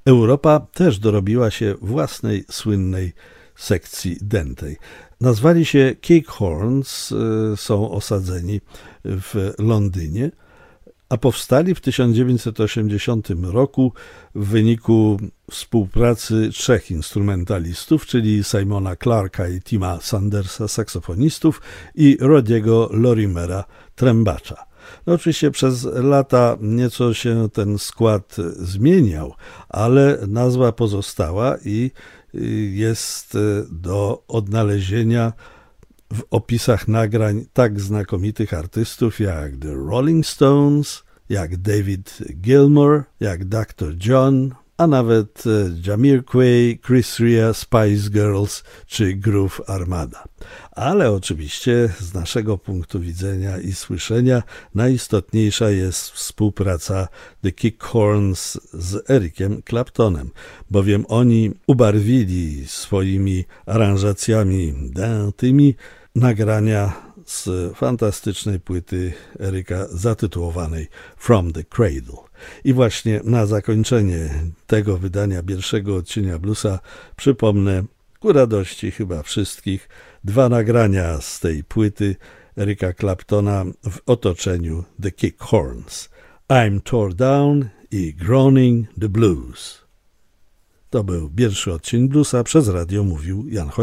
Europa też dorobiła się własnej słynnej sekcji dętej. Nazwali się Cakehorns, są osadzeni w Londynie, a powstali w 1980 roku w wyniku współpracy trzech instrumentalistów, czyli Simona Clarka i Tima Sandersa, saksofonistów, i Rodiego Lorimera, trębacza. No oczywiście przez lata nieco się ten skład zmieniał, ale nazwa pozostała i jest do odnalezienia w opisach nagrań tak znakomitych artystów jak The Rolling Stones, jak David Gilmour, jak Dr. John, a nawet Jamiroquai, Chris Rea, Spice Girls czy Groove Armada. Ale oczywiście z naszego punktu widzenia i słyszenia najistotniejsza jest współpraca The Cakehorns z Ericiem Claptonem, bowiem oni ubarwili swoimi aranżacjami dętymi nagrania z fantastycznej płyty Eryka zatytułowanej From the Cradle. I właśnie na zakończenie tego wydania pierwszego odcienia bluesa przypomnę ku radości chyba wszystkich dwa nagrania z tej płyty Eryka Claptona w otoczeniu The Cakehorns. I'm Tore Down i Groaning the Blues. To był pierwszy odcień bluesa, przez radio mówił Jan Chojecki.